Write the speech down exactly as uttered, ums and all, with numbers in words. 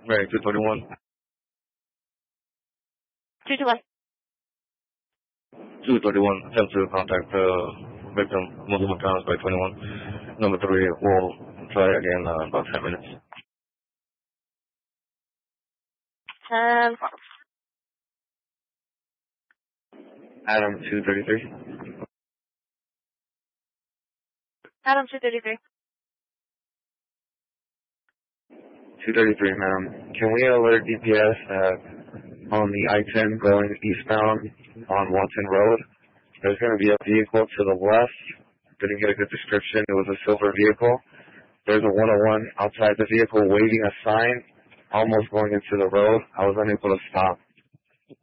Right, two twenty-one. two twenty-one. two thirty-one, attempt to contact the victim multiple times by twenty-one. Number three, we'll try again in uh, about ten minutes. ten. Adam two thirty-three. Adam two thirty-three. two thirty-three, ma'am. Can we alert D P S that on the I ten going eastbound on Watson Road, there's going to be a vehicle to the left. Didn't get a good description. It was a silver vehicle. There's a one oh one outside the vehicle waving a sign, almost going into the road. I was unable to stop.